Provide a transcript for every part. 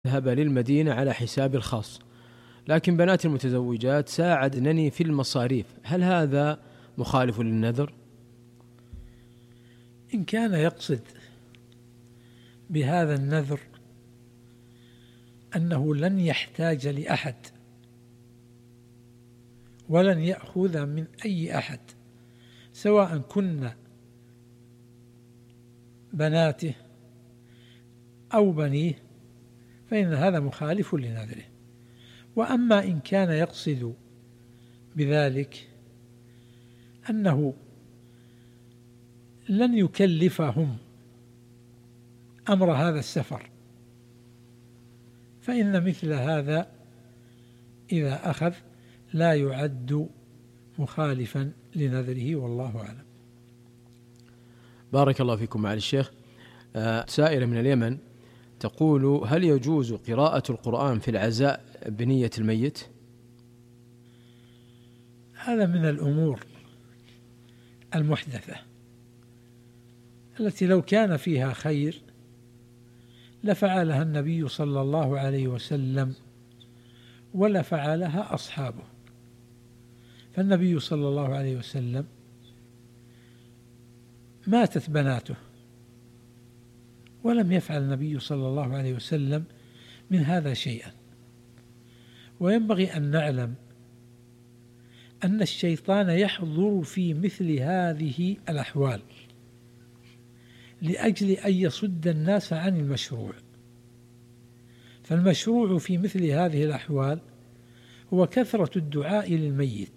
ذهب للمدينة على حسابي الخاص، لكن بناتي المتزوجات ساعدنني في المصاريف، هل هذا مخالف للنذر؟ إن كان يقصد بهذا النذر أنه لن يحتاج لأحد ولن يأخذ من أي أحد سواء كن بناته أو بنيه، فإن هذا مخالف لنذره. وأما إن كان يقصد بذلك أنه لن يكلفهم أمر هذا السفر، فإن مثل هذا إذا أخذ لا يعد مخالفا لنذره، والله أعلم. بارك الله فيكم معالي الشيخ. سائلة من اليمن تقول: هل يجوز قراءة القرآن في العزاء بنية الميت؟ هذا من الأمور المحدثة التي لو كان فيها خير لفعلها النبي صلى الله عليه وسلم ولفعلها أصحابه. فالنبي صلى الله عليه وسلم ماتت بناته ولم يفعل النبي صلى الله عليه وسلم من هذا شيئا. وينبغي أن نعلم أن الشيطان يحضر في مثل هذه الأحوال لأجل أن يصد الناس عن المشروع. فالمشروع في مثل هذه الأحوال هو كثرة الدعاء للميت،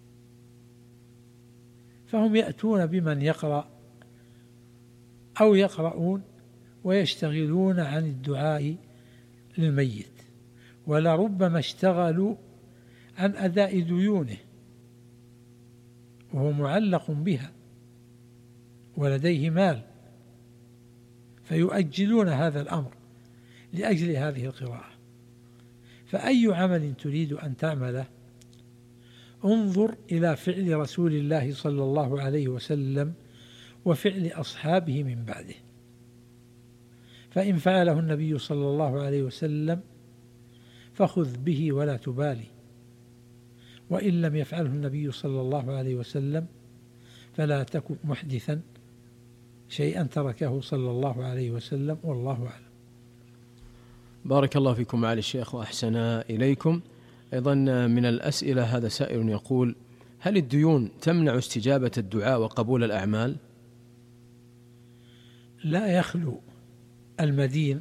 فهم يأتون بمن يقرأ أو يقرؤون ويشتغلون عن الدعاء للميت، ولربما اشتغلوا عن أداء ديونه وهو معلق بها ولديه مال، فيؤجلون هذا الأمر لأجل هذه القراءة. فأي عمل تريد أن تعمله انظر إلى فعل رسول الله صلى الله عليه وسلم وفعل أصحابه من بعده، فإن فعله النبي صلى الله عليه وسلم فخذ به ولا تبالي، وإن لم يفعله النبي صلى الله عليه وسلم فلا تكن محدثا شيئا تركه صلى الله عليه وسلم، والله أعلم. بارك الله فيكم معالي الشيخ وأحسن إليكم. أيضا من الأسئلة هذا سائل يقول: هل الديون تمنع استجابة الدعاء وقبول الأعمال؟ لا يخلو المدين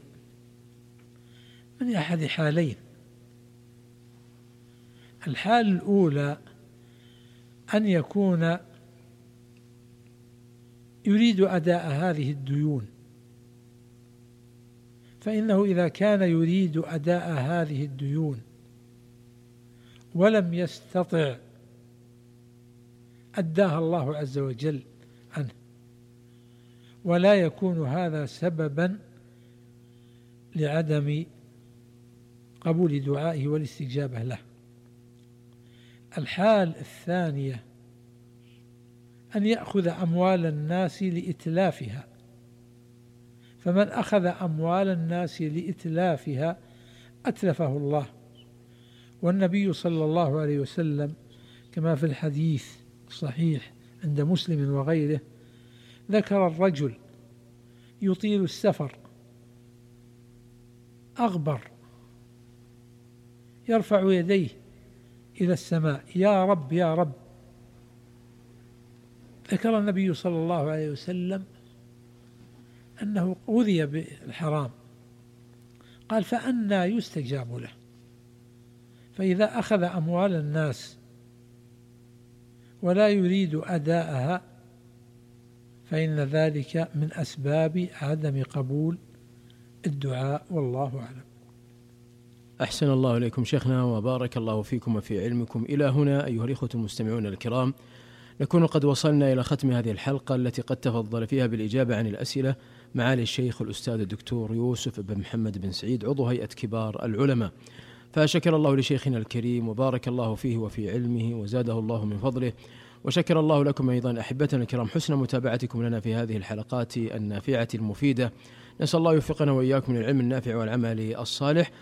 من أحد حالين: الحال الأولى أن يكون يريد أداء هذه الديون، فإنه إذا كان يريد أداء هذه الديون ولم يستطع أداها الله عز وجل عنه، ولا يكون هذا سببا لعدم قبول دعائه والاستجابة له. الحال الثانية أن يأخذ أموال الناس لإتلافها، فمن أخذ أموال الناس لإتلافها أتلفه الله. والنبي صلى الله عليه وسلم كما في الحديث الصحيح عند مسلم وغيره ذكر الرجل يطيل السفر أغبر يرفع يديه إلى السماء: يا رب يا رب. ذكر النبي صلى الله عليه وسلم أنه أوذي بالحرام، قال: فأنى يستجاب له؟ فإذا أخذ أموال الناس ولا يريد أداءها فإن ذلك من أسباب عدم قبول الدعاء، والله أعلم. أحسن الله إليكم شيخنا وبارك الله فيكم وفي علمكم. إلى هنا أيها الإخوة المستمعون الكرام نكون قد وصلنا إلى ختم هذه الحلقة التي قد تفضل فيها بالإجابة عن الأسئلة معالي الشيخ الأستاذ الدكتور يوسف بن محمد بن سعيد عضو هيئة كبار العلماء، فشكر الله لشيخنا الكريم وبارك الله فيه وفي علمه وزاده الله من فضله، وشكر الله لكم أيضا أحبتنا الكرام حسن متابعتكم لنا في هذه الحلقات النافعة المفيدة نسأل الله يوفقنا وإياكم للعلم النافع والعمل الصالح.